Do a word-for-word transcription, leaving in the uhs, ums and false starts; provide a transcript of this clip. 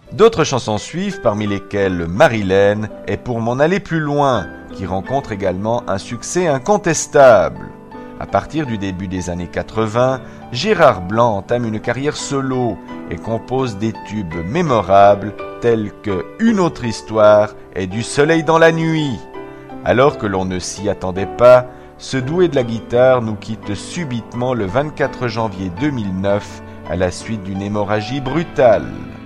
D'autres chansons suivent, parmi lesquelles Marilène est Pour m'en aller plus loin, qui rencontre également un succès incontestable. À partir du début des années quatre-vingts, Gérard Blanc entame une carrière solo et compose des tubes mémorables tels que Une autre histoire et Du soleil dans la nuit. Alors que l'on ne s'y attendait pas, ce doué de la guitare nous quitte subitement le vingt-quatre janvier deux mille neuf à la suite d'une hémorragie brutale.